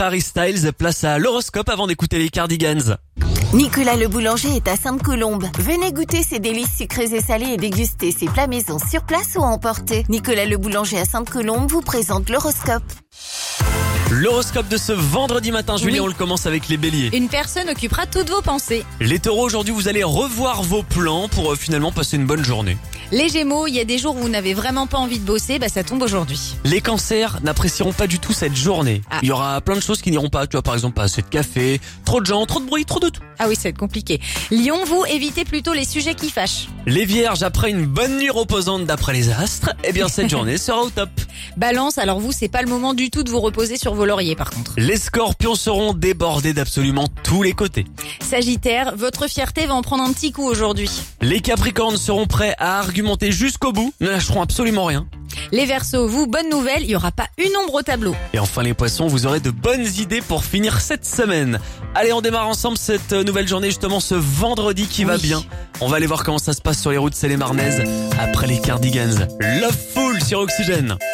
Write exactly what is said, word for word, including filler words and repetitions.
Harry Styles, place à l'horoscope avant d'écouter les Cardigans. Nicolas le boulanger est à Sainte-Colombe. Venez goûter ses délices sucrés et salés et déguster ses plats maison sur place ou à emporter. Nicolas le boulanger à Sainte-Colombe vous présente l'horoscope. L'horoscope de ce vendredi matin, Julie, Oui. on le commence avec les béliers. Une personne occupera toutes vos pensées. Les taureaux, aujourd'hui, vous allez revoir vos plans pour euh, finalement passer une bonne journée. Les gémeaux, il y a des jours où vous n'avez vraiment pas envie de bosser, bah ça tombe aujourd'hui. Les cancers n'apprécieront pas du tout cette journée. Ah. Il y aura plein de choses qui n'iront pas. Tu vois, par exemple, pas assez de café, trop de gens, trop de bruit, trop de tout. Ah oui, ça va être compliqué. Lion, vous, évitez plutôt les sujets qui fâchent. Les vierges, après une bonne nuit reposante d'après les astres, eh bien cette journée sera au top. Balance, alors vous, c'est pas le moment du tout de vous reposer sur vos lauriers par contre. Les scorpions seront débordés d'absolument tous les côtés. Sagittaire, votre fierté va en prendre un petit coup aujourd'hui. Les capricornes seront prêts à argumenter jusqu'au bout, ne lâcheront absolument rien. Les Verseaux, vous, bonne nouvelle, il y aura pas une ombre au tableau. Et enfin les poissons, vous aurez de bonnes idées pour finir cette semaine. Allez, on démarre ensemble cette nouvelle journée, justement ce vendredi qui va Oui. bien. On va aller voir comment ça se passe sur les routes Seine-et-Marnaises après les Cardigans. Loveful sur Oxygène.